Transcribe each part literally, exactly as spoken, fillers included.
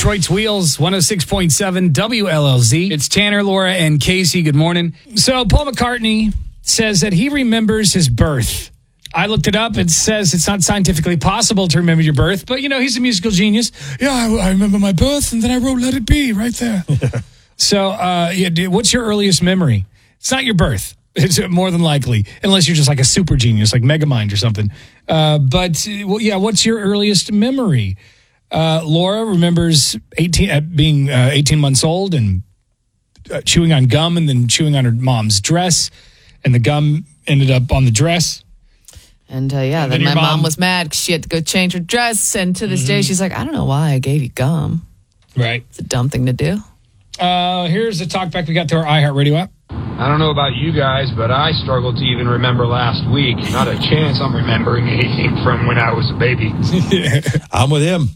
Detroit's Wheels, one oh six point seven W L L Z. It's Tanner, Laura, and Casey. Good morning. So Paul McCartney says that he remembers his birth. I looked it up. It says it's not scientifically possible to remember your birth, but, you know, he's a musical genius. Yeah, I, I remember my birth, and then I wrote Let It Be right there. So uh, yeah, what's your earliest memory? It's not your birth. It's more than likely, unless you're just like a super genius, like Megamind or something. Uh, but, well, yeah, what's your earliest memory? Uh, Laura remembers eighteen uh, being uh, eighteen months old and uh, chewing on gum and then chewing on her mom's dress, and the gum ended up on the dress. And, uh, yeah, and then, then my mom, mom was mad because she had to go change her dress. And to this mm-hmm. day, she's like, I don't know why I gave you gum. Right. It's a dumb thing to do. Uh, here's the talk back we got to our iHeartRadio app. I don't know about you guys, but I struggled to even remember last week. Not a chance I'm remembering anything from when I was a baby. I'm with him.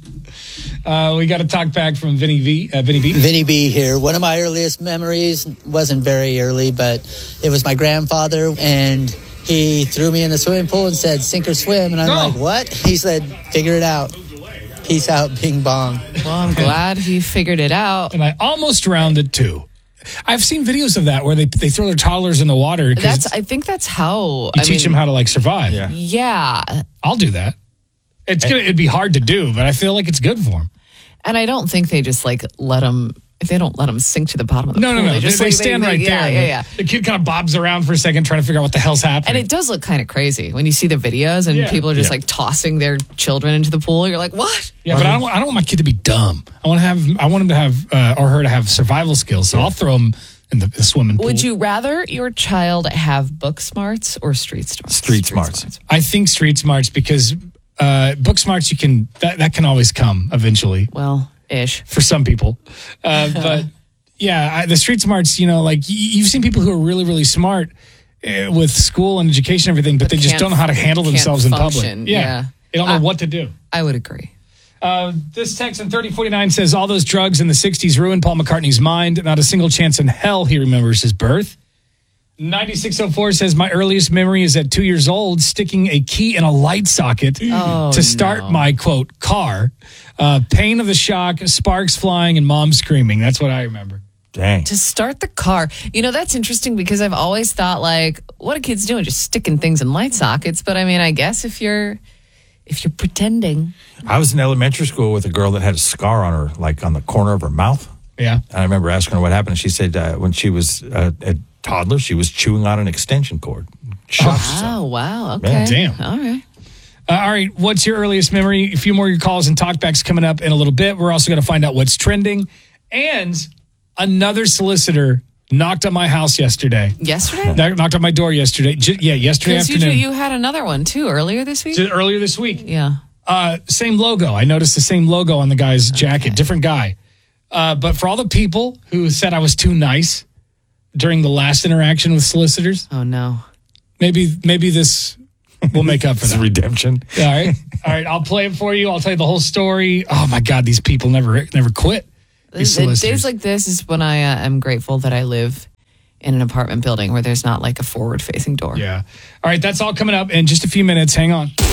Uh, we got a talk back from Vinny V. Uh, Vinny B. Vinny B here. One of my earliest memories wasn't very early, but it was my grandfather, and he threw me in the swimming pool and said, sink or swim. And I'm no. like, what? He said, figure it out. Peace out, bing bong. Well, I'm glad he figured it out. And I almost drowned it, too. I've seen videos of that where they they throw their toddlers in the water. That's I think that's how you I teach mean, them how to like survive. Yeah, yeah. I'll do that. It's gonna it'd be hard to do, but I feel like it's good for them. And I don't think they just like let them. If they don't let them sink to the bottom of the no, pool, no, no, they, just, they, like, they stand they, right they, there. Yeah, yeah, yeah. The kid kind of bobs around for a second, trying to figure out what the hell's happening. And it does look kind of crazy when you see the videos and yeah. people are just yeah. like tossing their children into the pool. You're like, what? Yeah, but I don't. I don't want my kid to be dumb. I want to have. I want him to have uh, or her to have survival skills. So yeah. I'll throw him in the, the swimming pool. Would you rather your child have book smarts or street smarts? Street, street smarts. smarts. I think street smarts because uh, book smarts you can that that can always come eventually. Well, ish for some people, uh, but. Yeah, I, the street smarts, you know, like you've seen people who are really, really smart uh, with school and education and everything, but, but they just don't know how to handle themselves in public. Yeah. yeah. They don't know I, what to do. I would agree. Uh, this text in thirty forty-nine says, all those drugs in the sixties ruined Paul McCartney's mind. Not a single chance in hell he remembers his birth. ninety-six oh four says, my earliest memory is at two years old, sticking a key in a light socket oh, to start no. my, quote, car. Uh, pain of the shock, sparks flying, and mom screaming. That's what I remember. Dang. To start the car. You know, that's interesting because I've always thought, like, what are kids doing? Just sticking things in light sockets. But I mean, I guess if you're if you're pretending. I was in elementary school with a girl that had a scar on her, like on the corner of her mouth. Yeah. And I remember asking her what happened. And she said uh, when she was uh, a toddler, she was chewing on an extension cord. Oh, wow. Okay. Man, damn. All right. Uh, all right. What's your earliest memory? A few more of your calls and talkbacks coming up in a little bit. We're also going to find out what's trending. And another solicitor knocked on my house yesterday. Yesterday? Knocked on my door yesterday. J- yeah, yesterday afternoon. You, you had another one, too, earlier this week? J- earlier this week. Yeah. Uh, same logo. I noticed the same logo on the guy's jacket. Okay. Different guy. Uh, but for all the people who said I was too nice during the last interaction with solicitors. Oh, no. Maybe maybe this will make up for that. Redemption. All right. All right. I'll play it for you. I'll tell you the whole story. Oh, my God. These people never never quit. Days like this is when I uh, am grateful that I live in an apartment building where there's not like a forward-facing door. Yeah. All right, that's all coming up in just a few minutes. Hang on.